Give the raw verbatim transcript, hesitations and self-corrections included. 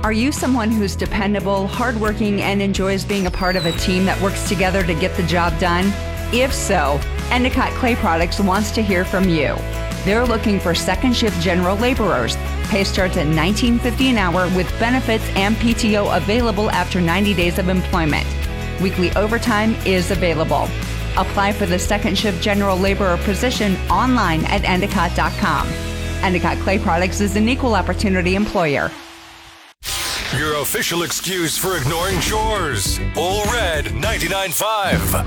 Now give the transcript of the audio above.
Are you someone who's dependable, hardworking, and enjoys being a part of a team that works together to get the job done? If so, Endicott Clay Products wants to hear from you. They're looking for second shift general laborers. Pay starts at nineteen fifty an hour with benefits and P T O available after ninety days of employment. Weekly overtime is available. Apply for the second shift general laborer position online at endicott dot com. Endicott Clay Products is an equal opportunity employer. Your official excuse for ignoring chores. Ole Red ninety-nine point five.